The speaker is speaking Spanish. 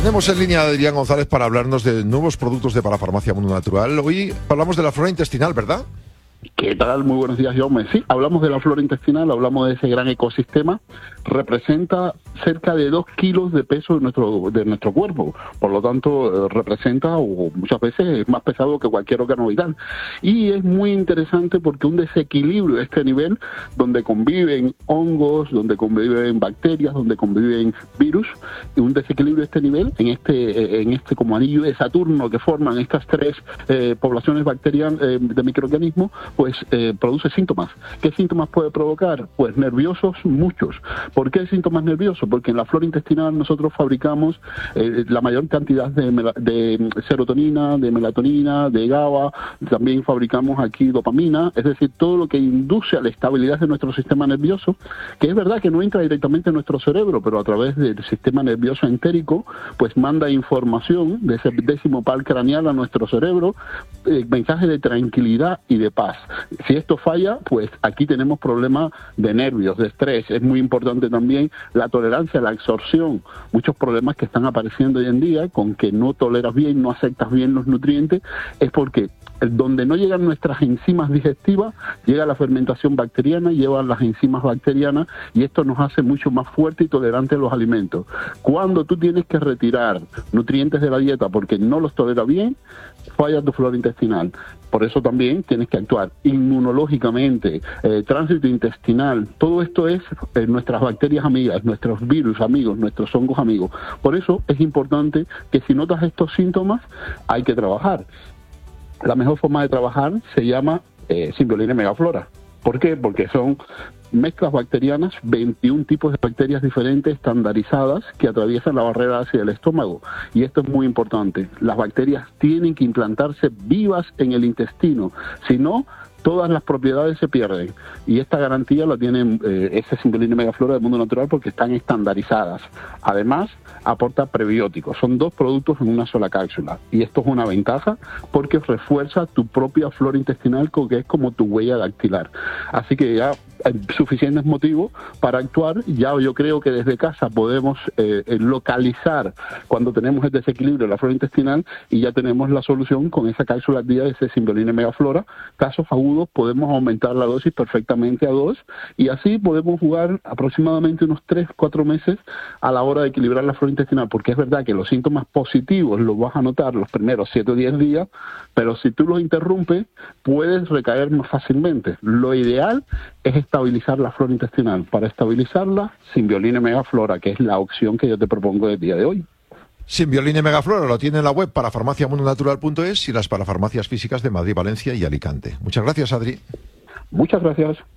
Tenemos en línea a Adrián González para hablarnos de nuevos productos de Parafarmacia Mundo Natural. Hoy hablamos de la flora intestinal, ¿verdad? ¿Qué tal? Muy buenos días, Jaume. Sí, hablamos de la flora intestinal, hablamos de ese gran ecosistema. Representa cerca de 2 kilos de peso de nuestro cuerpo. Por lo tanto, representa, o muchas veces es más pesado que cualquier órgano vital. Y es muy interesante porque un desequilibrio de este nivel, donde conviven hongos, donde conviven bacterias, donde conviven virus, y un desequilibrio de este nivel, en este como anillo de Saturno que forman estas tres poblaciones bacterianas de microorganismos, pues produce síntomas. ¿Qué síntomas puede provocar? Pues nerviosos, muchos. ¿Por qué síntomas nerviosos? Porque en la flora intestinal nosotros fabricamos la mayor cantidad de serotonina, de melatonina, de GABA, también fabricamos aquí dopamina, es decir, todo lo que induce a la estabilidad de nuestro sistema nervioso, que es verdad que no entra directamente en nuestro cerebro, pero a través del sistema nervioso entérico, pues manda información de ese 10º par craneal a nuestro cerebro, mensajes de tranquilidad y de paz. Si esto falla, pues aquí tenemos problemas de nervios, de estrés. Es muy importante también la tolerancia, la absorción. Muchos problemas que están apareciendo hoy en día con que no toleras bien, no aceptas bien los nutrientes, es porque donde no llegan nuestras enzimas digestivas, llega la fermentación bacteriana, llevan las enzimas bacterianas y esto nos hace mucho más fuerte y tolerante a los alimentos. Cuando tú tienes que retirar nutrientes de la dieta porque no los toleras bien, falla tu flora intestinal. Por eso también tienes que actuar inmunológicamente, tránsito intestinal. Todo esto es nuestras bacterias amigas, nuestros virus amigos, nuestros hongos amigos. Por eso es importante que si notas estos síntomas, hay que trabajar. La mejor forma de trabajar se llama Symbiolina Megaflora. ¿Por qué? Porque son mezclas bacterianas, 21 tipos de bacterias diferentes, estandarizadas, que atraviesan la barrera hacia el estómago. Y esto es muy importante. Las bacterias tienen que implantarse vivas en el intestino. Si no, todas las propiedades se pierden. Y esta garantía la tienen ese Symbiolina Megaflora del Mundo Natural porque están estandarizadas. Además, aporta prebióticos. Son 2 productos en una sola cápsula. Y esto es una ventaja porque refuerza tu propia flora intestinal, que es como tu huella dactilar. Así que ya hay suficientes motivos para actuar. Ya yo creo que desde casa podemos localizar cuando tenemos el desequilibrio de la flora intestinal y ya tenemos la solución con esa cápsula al día de ese Symbiolina Megaflora. Casos agudos podemos aumentar la dosis perfectamente a 2 y así podemos jugar aproximadamente unos 3-4 meses a la hora de equilibrar la flora intestinal, porque es verdad que los síntomas positivos los vas a notar los primeros 7 o 10 días, pero si tú los interrumpes puedes recaer más fácilmente. Lo ideal es estabilizar la flora intestinal. Para estabilizarla, Symbiolina Megaflora, que es la opción que yo te propongo el día de hoy. Symbiolina Megaflora lo tiene en la web parafarmaciamundonatural.es y las parafarmacias físicas de Madrid, Valencia y Alicante. Muchas gracias, Adri. Muchas gracias.